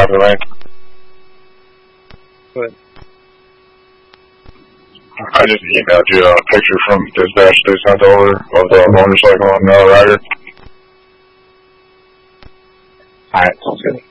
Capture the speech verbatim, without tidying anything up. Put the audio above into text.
copy, Lane. Go ahead. I just emailed you a picture from dispatch they sent over of the motorcycle and the rider. Alright, sounds good.